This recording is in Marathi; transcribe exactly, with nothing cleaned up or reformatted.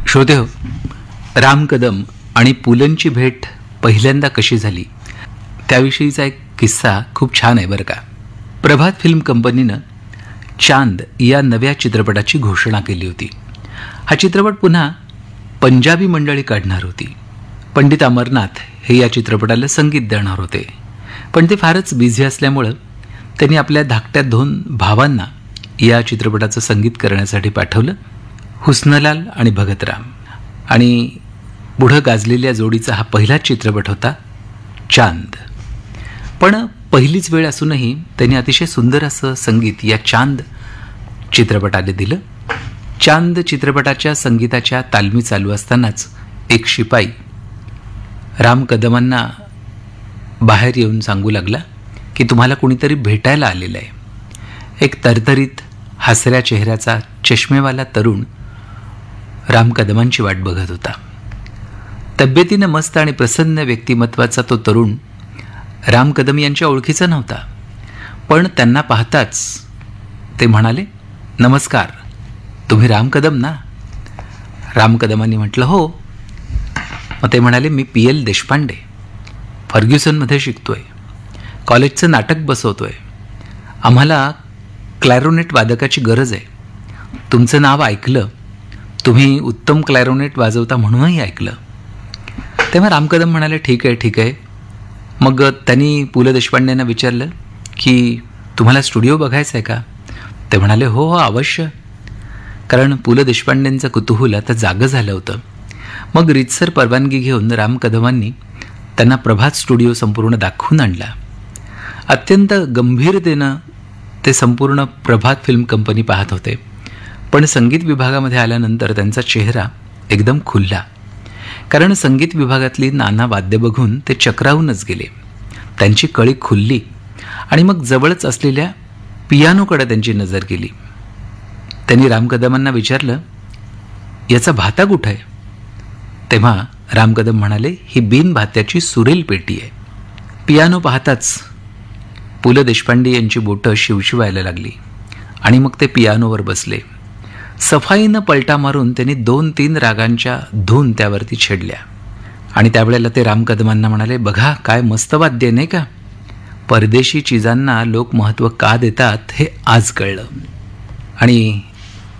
श्रोतेहो, राम कदम आणि पुलंची भेट पहिल्यांदा कशी झाली त्याविषयीचा एक किस्सा खूप छान आहे बरं का. प्रभात फिल्म कंपनीनं चांद या नव्या चित्रपटाची घोषणा केली होती. हा चित्रपट पुन्हा पंजाबी मंडळी काढणार होती. पंडित अमरनाथ हे या चित्रपटाला संगीत देणार होते, पण ते फारच बिझी असल्यामुळं त्यांनी आपल्या धाकट्या दोन भावांना या चित्रपटाचं संगीत करण्यासाठी पाठवलं, हुस्नलाल आणि भगतराम. आणि पुढं गाजलेल्या जोडीचा हा पहिलाच चित्रपट होता चांद. पण पहिलीच वेळ असूनही त्यांनी अतिशय सुंदर असं संगीत या चांद चित्रपटाला दिलं. चांद चित्रपटाच्या संगीताच्या तालमी चालू असतानाच एक शिपाई राम कदमांना बाहेर येऊन सांगू लागला की तुम्हाला कोणीतरी भेटायला आलेलं आहे. एक तरतरीत हसऱ्या चेहऱ्याचा चष्मेवाला तरुण राम कदमांची वाट बघत होता. तब्येतीनं मस्त आणि प्रसन्न व्यक्तिमत्वाचा तो तरुण राम कदम यांच्या ओळखीचा नव्हता, पण त्यांना पाहताच ते म्हणाले, नमस्कार, तुम्ही राम कदम ना? राम कदमांनी म्हटलं हो. मग ते म्हणाले, मी पी एल देशपांडे, फर्ग्युसनमध्ये शिकतोय, कॉलेजचं नाटक बसवतोय, आम्हाला क्लॅरोनेट वादकाची गरज आहे. तुमचं नाव ऐकलं, तुम्ही उत्तम क्लॅरोनेट वाजवता म्हणूनही ऐकलं. तेव्हा राम कदम म्हणाले, ठीक आहे ठीक आहे. मग त्यांनी पु ल देशपांडेंना विचारलं की तुम्हाला स्टुडिओ बघायचं आहे का? ते म्हणाले हो हो अवश्य, कारण पु ल देशपांडेंचं कुतूहल आता जागं झालं होतं. मग रीतसर परवानगी घेऊन राम कदमांनी त्यांना प्रभात स्टुडिओ संपूर्ण दाखवून आणला. अत्यंत गंभीरतेनं ते संपूर्ण प्रभात फिल्म कंपनी पाहत होते, पण संगीत विभागामध्ये आल्यानंतर त्यांचा चेहरा एकदम खुलला, कारण संगीत विभागातली नाना वाद्य बघून ते चक्रावूनच गेले. त्यांची कळी खुलली आणि मग जवळच असलेल्या पियानोकडे त्यांची नजर गेली. त्यांनी राम कदमांना विचारलं, याचा भाता कुठं आहे? तेव्हा राम कदम म्हणाले, ही बिन भात्याची सुरेल पेटी आहे. पियानो पाहताच पु ल देशपांडे यांची बोटं शिवशिवायला लागली आणि मग ते पियानोवर बसले. सफाईनं पलटा मारून त्यांनी दोन तीन रागांच्या धून त्यावरती छेडल्या आणि त्यावेळेला ते राम कदमांना म्हणाले, बघा काय मस्त वाद्य नाही का? परदेशी चीजांना लोक महत्त्व का देतात हे आज कळलं. आणि